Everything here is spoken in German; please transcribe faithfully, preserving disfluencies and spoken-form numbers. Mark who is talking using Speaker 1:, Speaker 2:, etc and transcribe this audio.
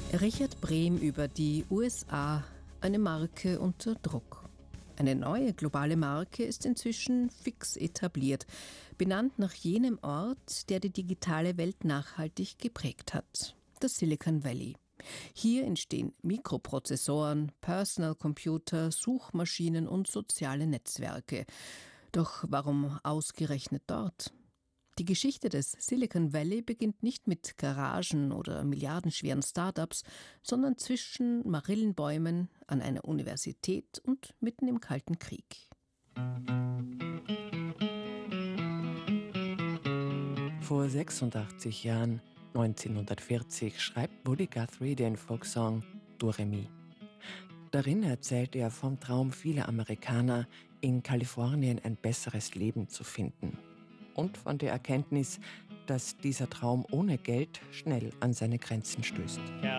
Speaker 1: Richard Brehm über die U S A, eine Marke unter Druck. Eine neue globale Marke ist inzwischen fix etabliert, benannt nach jenem Ort, der die digitale Welt nachhaltig geprägt hat, das Silicon Valley. Hier entstehen Mikroprozessoren, Personal Computer, Suchmaschinen und soziale Netzwerke. Doch warum ausgerechnet dort? Die Geschichte des Silicon Valley beginnt nicht mit Garagen oder milliardenschweren Startups, sondern zwischen Marillenbäumen, an einer Universität und mitten im Kalten Krieg.
Speaker 2: Vor sechsundachtzig Jahren, neunzehnhundertvierzig, schreibt Woody Guthrie den Folksong Do Re Mi. Darin erzählt er vom Traum vieler Amerikaner, in Kalifornien ein besseres Leben zu finden. Und von der Erkenntnis, dass dieser Traum ohne Geld schnell an seine Grenzen stößt.